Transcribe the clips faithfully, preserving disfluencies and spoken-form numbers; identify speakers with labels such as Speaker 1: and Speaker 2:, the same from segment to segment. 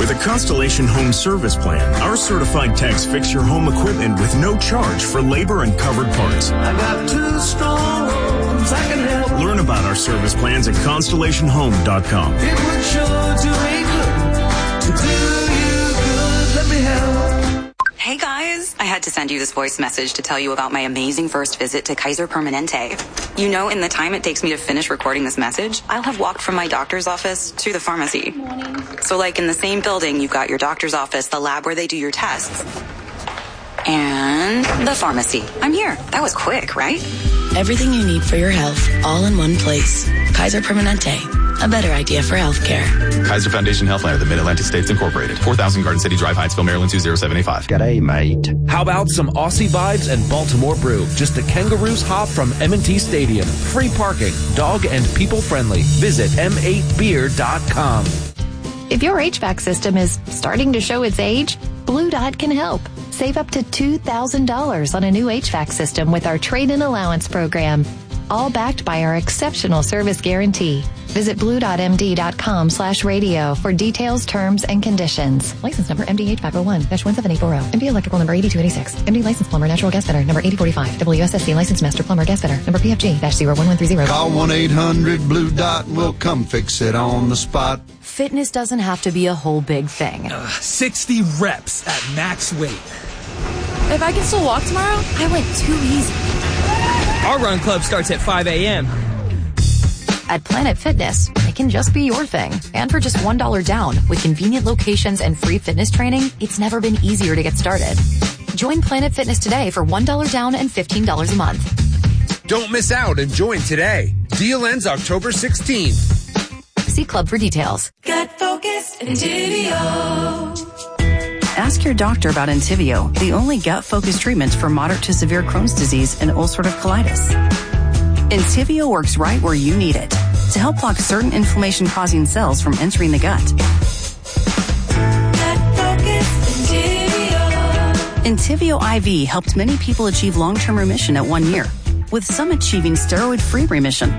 Speaker 1: With a Constellation Home Service Plan, our certified techs fix your home equipment with no charge for labor and covered parts.
Speaker 2: I got two strong arms, I can help.
Speaker 1: Learn about our service plans at constellation home dot com.
Speaker 2: It would sure do me good to do you good. Let me help.
Speaker 3: Hey guys, I had to send you this voice message to tell you about my amazing first visit to Kaiser Permanente. You know, in the time it takes me to finish recording this message, I'll have walked from my doctor's office to the pharmacy. So like in the same building, you've got your doctor's office, the lab where they do your tests, and the pharmacy. I'm here. That was quick, right?
Speaker 4: Everything you need for your health, all in one place. Kaiser Permanente. A better idea for healthcare.
Speaker 5: Kaiser Foundation Healthline of the Mid-Atlantic States Incorporated. four thousand Garden City Drive, Hyattsville, Maryland, two zero seven eight five.
Speaker 6: G'day, mate.
Speaker 7: How about some Aussie vibes and Baltimore brew? Just a Kangaroos hop from M and T Stadium. Free parking, dog and people friendly. Visit m eight beer dot com.
Speaker 8: If your H V A C system is starting to show its age, Blue Dot can help. Save up to two thousand dollars on a new H V A C system with our trade-in allowance program. All backed by our exceptional service guarantee. Visit blue dot m d dot com slash radio for details, terms, and conditions. License number M D H five oh one dash one seven eight four zero. M D Electrical number eighty-two eighty-six. M D License Plumber Natural Gas Fitter number eighty forty-five. W S S C License Master Plumber Gas Fitter number P F G dash zero one one three zero.
Speaker 9: Call one eight hundred blue dot and we'll come fix it on the spot.
Speaker 10: Fitness doesn't have to be a whole big thing.
Speaker 11: Uh, sixty reps at max weight.
Speaker 10: If I can still walk tomorrow, I went too easy.
Speaker 11: Our run club starts at five a.m.
Speaker 10: At Planet Fitness, it can just be your thing. And for just one dollar down, with convenient locations and free fitness training, it's never been easier to get started. Join Planet Fitness today for one dollar down and fifteen dollars a month.
Speaker 12: Don't miss out and join today. Deal ends October sixteenth.
Speaker 10: See Club for details.
Speaker 2: Get focused, Entivio.
Speaker 13: Ask your doctor about Entivio, the only gut-focused treatment for moderate to severe Crohn's disease and ulcerative colitis. Entivio works right where you need it to help block certain inflammation-causing cells from entering the gut. Entivio I V helped many people achieve long-term remission at one year, with some achieving steroid-free remission.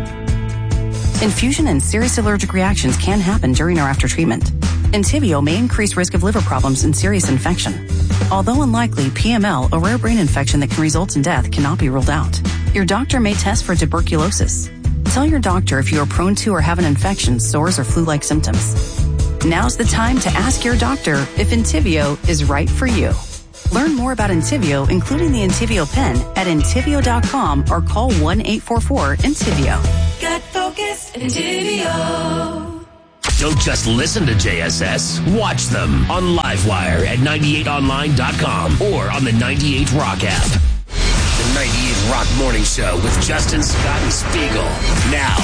Speaker 13: Infusion and serious allergic reactions can happen during or after treatment. Entivio may increase risk of liver problems and serious infection. Although unlikely, P M L, a rare brain infection that can result in death, cannot be ruled out. Your doctor may test for tuberculosis. Tell your doctor if you are prone to or have an infection, sores, or flu-like symptoms. Now's the time to ask your doctor if Entivio is right for you. Learn more about Entivio, including the Entivio pen, at entivio dot com or call one eight four four Entivio.
Speaker 2: Get focused, Entivio.
Speaker 14: Don't just listen to J S S. Watch them on Livewire at ninety-eight online dot com or on the ninety-eight Rock app. The ninety-eight Rock Morning Show with Justin, Scott, and Spiegel. Now,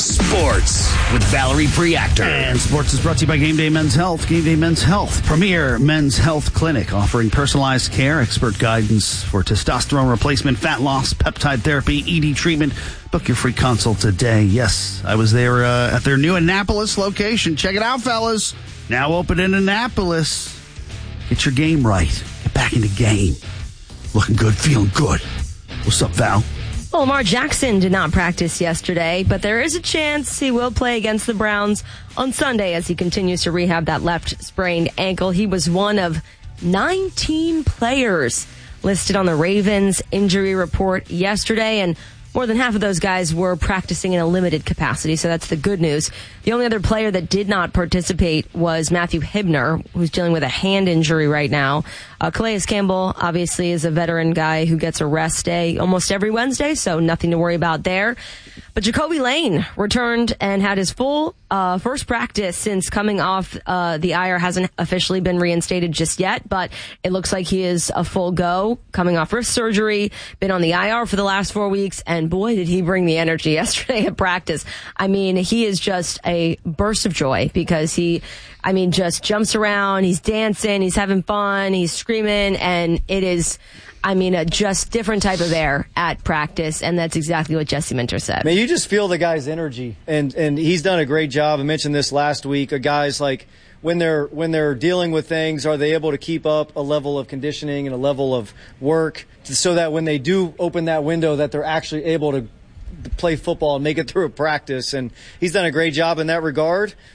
Speaker 14: sports with Valerie Preactor.
Speaker 15: And sports is brought to you by Game Day Men's Health. Game Day Men's Health, premier men's health clinic offering personalized care, expert guidance for testosterone replacement, fat loss, peptide therapy, E D treatment. Book your free consult today. Yes, I was there uh, at their new Annapolis location. Check it out, fellas. Now open in Annapolis. Get your game right. Get back in the game. Looking good, feeling good. What's up, Val?
Speaker 16: Well, Lamar Jackson did not practice yesterday, but there is a chance he will play against the Browns on Sunday as he continues to rehab that left sprained ankle. He was one of nineteen players listed on the Ravens injury report yesterday, and more than half of those guys were practicing in a limited capacity, so that's the good news. The only other player that did not participate was Matthew Hibner, who's dealing with a hand injury right now. Uh, Calais Campbell, obviously, is a veteran guy who gets a rest day almost every Wednesday, so nothing to worry about there. But Jacoby Lane returned and had his full uh, first practice since coming off uh, the I R. Hasn't officially been reinstated just yet, but it looks like he is a full go, coming off wrist surgery, been on the I R for the last four weeks, and boy, did he bring the energy yesterday at practice. I mean, he is just a burst of joy because he, I mean, just jumps around, he's dancing, he's having fun, he's screaming, and it is... I mean, a just different type of air at practice, and that's exactly what Jesse Minter said.
Speaker 17: Man, you just feel the guy's energy, and and he's done a great job. I mentioned this last week. A guys like when they're when they're dealing with things, are they able to keep up a level of conditioning and a level of work so that when they do open that window, that they're actually able to play football and make it through a practice? And he's done a great job in that regard.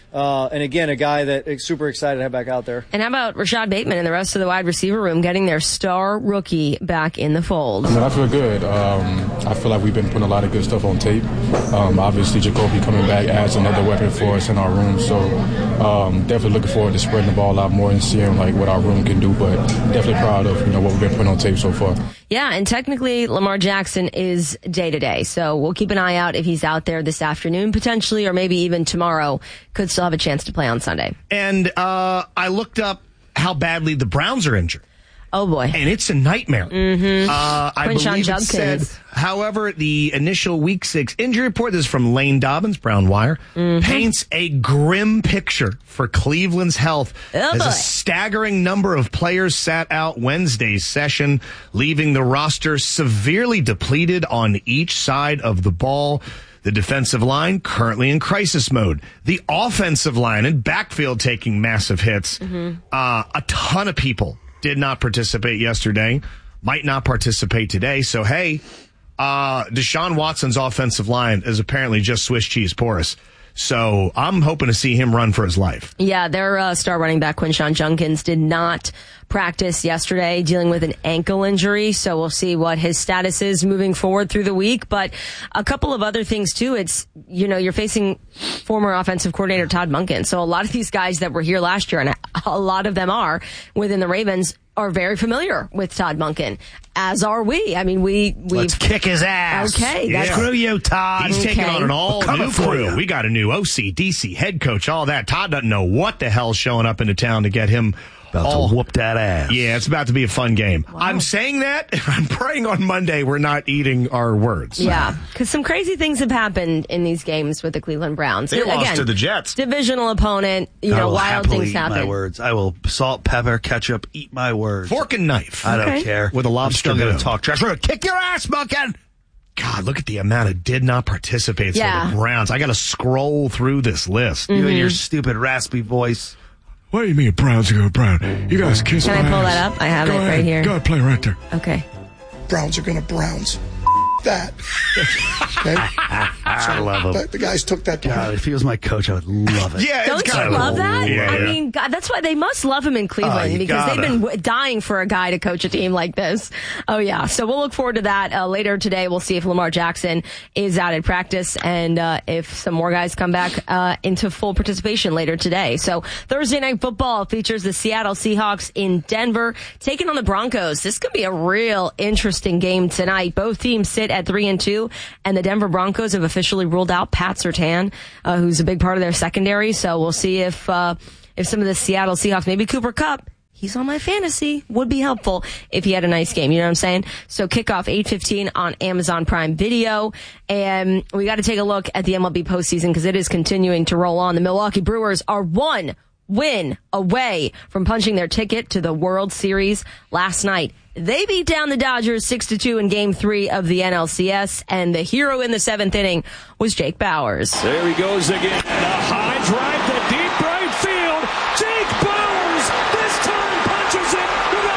Speaker 17: Uh, and again, a guy that is super excited to have back out there.
Speaker 16: And how about Rashad Bateman and the rest of the wide receiver room getting their star rookie back in the fold?
Speaker 6: I mean, I feel good. Um, I feel like we've been putting a lot of good stuff on tape. Um, obviously, Jacoby coming back adds another weapon for us in our room. So um, definitely looking forward to spreading the ball out more and seeing like what our room can do. But definitely proud of you know what we've been putting on tape so far.
Speaker 16: Yeah, and technically Lamar Jackson is day-to-day, so we'll keep an eye out if he's out there this afternoon potentially, or maybe even tomorrow. Could still have a chance to play on Sunday.
Speaker 18: And uh, I looked up how badly the Browns are injured.
Speaker 16: Oh, boy.
Speaker 18: And it's a nightmare.
Speaker 16: Mm-hmm.
Speaker 18: Uh, I
Speaker 16: Quinshon
Speaker 18: believe
Speaker 16: Judkins.
Speaker 18: it said, however, the initial week six injury report, this is from Lane Dobbins, Brown Wire, mm-hmm. paints a grim picture for Cleveland's health
Speaker 16: oh,
Speaker 18: as
Speaker 16: boy.
Speaker 18: a staggering number of players sat out Wednesday's session, leaving the roster severely depleted on each side of the ball. The defensive line currently in crisis mode. The offensive line and backfield taking massive hits. Mm-hmm. Uh, a ton of people did not participate yesterday, might not participate today. So, hey, uh, Deshaun Watson's offensive line is apparently just Swiss cheese porous. So I'm hoping to see him run for his life.
Speaker 16: Yeah, their uh, star running back, Quinshon Judkins, did not practice yesterday, dealing with an ankle injury. So we'll see what his status is moving forward through the week. But a couple of other things, too. It's, you know, you're facing former offensive coordinator Todd Monken. So a lot of these guys that were here last year, and a lot of them are within the Ravens, are very familiar with Todd Monken, as are we. I mean, we we
Speaker 18: let's kick his ass.
Speaker 16: Okay,
Speaker 18: yeah.
Speaker 16: that's,
Speaker 18: Screw you, Todd. He's
Speaker 16: okay.
Speaker 18: taking on an all new crew.
Speaker 6: You.
Speaker 18: We got a new O C, D C, head coach, all that. Todd doesn't know what the hell's showing up into town to get him.
Speaker 15: About
Speaker 18: all,
Speaker 15: to whoop that ass.
Speaker 18: Yeah, it's about to be a fun game.
Speaker 16: Wow.
Speaker 18: I'm saying that. I'm praying on Monday we're not eating our words.
Speaker 16: Yeah, because some crazy things have happened in these games with the Cleveland Browns.
Speaker 18: They
Speaker 16: Again,
Speaker 18: lost to the Jets.
Speaker 16: Divisional opponent, you
Speaker 15: I
Speaker 16: know,
Speaker 15: will
Speaker 16: wild
Speaker 15: happily
Speaker 16: things
Speaker 15: eat
Speaker 16: happen.
Speaker 15: my words. I will salt, pepper, ketchup, eat my words.
Speaker 18: Fork and knife.
Speaker 15: I
Speaker 16: Okay.
Speaker 15: don't care.
Speaker 18: With a lobster
Speaker 15: I'm still going
Speaker 18: boom.
Speaker 15: to talk trash. We're going to kick your ass, Monken!
Speaker 18: God, look at the amount of did not participate
Speaker 16: Yeah.
Speaker 18: for the Browns. I got to scroll through this list.
Speaker 15: You and your stupid raspy voice.
Speaker 6: What do you mean Browns are going to Brown? You guys kiss
Speaker 16: Can
Speaker 6: my
Speaker 16: I pull
Speaker 6: ass.
Speaker 16: that up? I have
Speaker 6: Go
Speaker 16: it
Speaker 6: ahead.
Speaker 16: right here.
Speaker 6: Go ahead, play right there.
Speaker 16: Okay.
Speaker 19: Browns are going to Browns. That. Okay?
Speaker 15: I love him.
Speaker 19: The, the guys took that to
Speaker 15: God,
Speaker 19: heart.
Speaker 15: if he was my coach, I would love it.
Speaker 18: Yeah,
Speaker 16: Don't
Speaker 18: it's
Speaker 16: you
Speaker 18: kinda
Speaker 16: love that?
Speaker 18: Yeah,
Speaker 16: I
Speaker 18: yeah.
Speaker 16: mean, God, that's why they must love him in Cleveland,
Speaker 15: Oh, you
Speaker 16: because
Speaker 15: gotta.
Speaker 16: they've been w- dying for a guy to coach a team like this. Oh, yeah. So we'll look forward to that uh, later today. We'll see if Lamar Jackson is out at practice and uh, if some more guys come back uh, into full participation later today. So Thursday Night Football features the Seattle Seahawks in Denver taking on the Broncos. This could be a real interesting game tonight. Both teams sit at three and two, and the Denver Broncos have officially ruled out Pat Surtain, uh, who's a big part of their secondary. So we'll see if uh, if some of the Seattle Seahawks, maybe Cooper Kupp, he's on my fantasy, would be helpful if he had a nice game. You know what I'm saying? So kickoff eight fifteen on Amazon Prime Video. And we got to take a look at the M L B postseason because it is continuing to roll on. The Milwaukee Brewers are one win away from punching their ticket to the World Series last night. They beat down the Dodgers six to two in game three of the N L C S, and the hero in the seventh inning was Jake Bauers.
Speaker 20: There he goes again. The high drive to deep right field. Jake Bauers this time punches it with a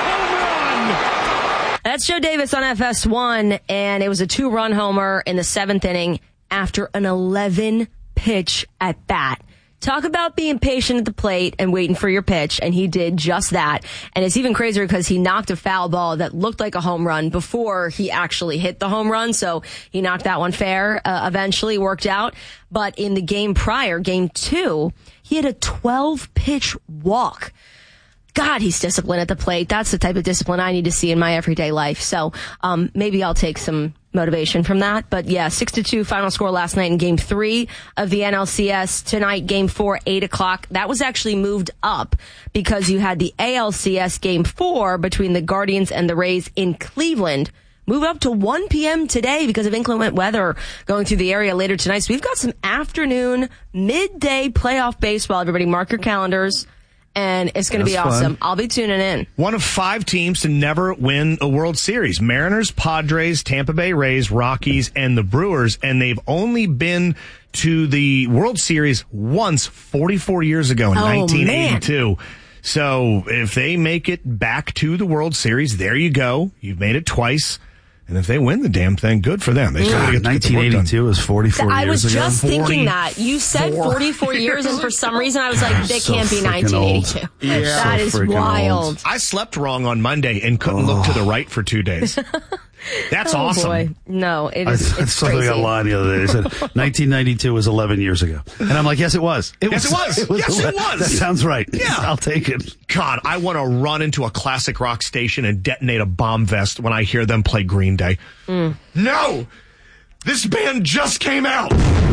Speaker 20: home run.
Speaker 16: That's Joe Davis on F S one, and it was a two-run homer in the seventh inning after an eleven pitch at bat. Talk about being patient at the plate and waiting for your pitch, and he did just that. And it's even crazier because he knocked a foul ball that looked like a home run before he actually hit the home run, so he knocked that one fair, uh, eventually worked out. But in the game prior, game two, he had a twelve-pitch walk. God, he's disciplined at the plate. That's the type of discipline I need to see in my everyday life. So um maybe I'll take some motivation from that. But yeah, six to two final score last night in game three of the N L C S. Tonight, game four, eight o'clock. That was actually moved up because you had the A L C S game four between the Guardians and the Rays in Cleveland move up to one p.m. today because of inclement weather going through the area later tonight. So we've got some afternoon, midday playoff baseball. Everybody mark your calendars. And it's going to be awesome. Fun. I'll be tuning in.
Speaker 18: One of five teams to never win a World Series. Mariners, Padres, Tampa Bay Rays, Rockies, and the Brewers. And they've only been to the World Series once forty-four years ago in
Speaker 16: oh,
Speaker 18: nineteen eighty-two.
Speaker 16: Man.
Speaker 18: So if they make it back to the World Series, there you go. You've made it twice. And if they win the damn thing, good for them. They still gotta get
Speaker 15: nineteen eighty-two is forty-four
Speaker 16: I
Speaker 15: years
Speaker 16: was
Speaker 15: ago.
Speaker 16: just thinking that. You said forty-four years, and for some reason I was like, they
Speaker 15: So
Speaker 16: can't be
Speaker 15: freaking
Speaker 16: nineteen eighty-two.
Speaker 15: old. Yeah.
Speaker 16: That
Speaker 15: So
Speaker 16: is
Speaker 15: freaking
Speaker 16: wild.
Speaker 15: old.
Speaker 18: I slept wrong on Monday and couldn't look to the right for two days. That's
Speaker 16: oh,
Speaker 18: awesome.
Speaker 16: Boy. No, it
Speaker 15: I,
Speaker 16: is.
Speaker 15: I
Speaker 16: It's
Speaker 15: saw
Speaker 16: crazy.
Speaker 15: something online the other day. They said nineteen ninety-two was eleven years ago. And I'm like, yes, it was. It
Speaker 18: Yes,
Speaker 15: was.
Speaker 18: it was. Yes, it was.
Speaker 15: That sounds right.
Speaker 18: Yeah.
Speaker 15: I'll take it.
Speaker 18: God, I want to run into a classic rock station and detonate a bomb vest when I hear them play Green Day.
Speaker 16: Mm.
Speaker 18: No! This band just came out!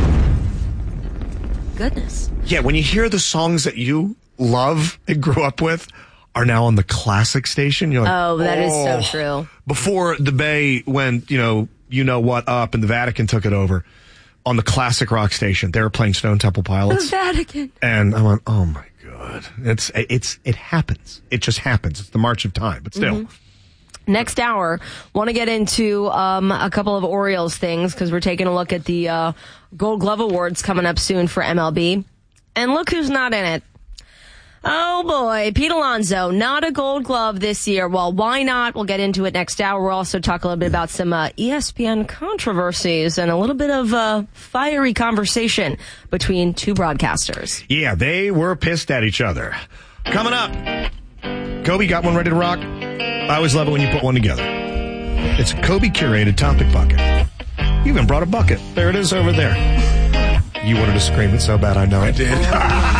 Speaker 16: Goodness.
Speaker 18: Yeah, when you hear the songs that you love and grew up with are now on the classic station, you're like,
Speaker 16: Oh, that is so
Speaker 18: "Oh."
Speaker 16: true.
Speaker 18: Before the Bay, when, you know, you know what up and the Vatican took it over, on the classic rock station, they were playing Stone Temple
Speaker 16: The
Speaker 18: Pilots.
Speaker 16: Vatican.
Speaker 18: And I went, oh my God. It's, it's, it happens. It just happens. It's the march of time, but still.
Speaker 16: Mm-hmm. Next hour, want to get into um, a couple of Orioles things because we're taking a look at the uh, Gold Glove Awards coming up soon for M L B. And look who's not in it. Oh boy, Pete Alonso, not a Gold Glove this year. Well, why not? We'll get into it next hour. We'll also talk a little bit about some uh, E S P N controversies and a little bit of uh, fiery conversation between two broadcasters.
Speaker 18: Yeah, they were pissed at each other. Coming up, Kobe got one ready to rock. I always love it when you put one together. It's a Kobe curated topic bucket. You even brought a bucket. There it is over there. You wanted to scream it so bad, I know I did.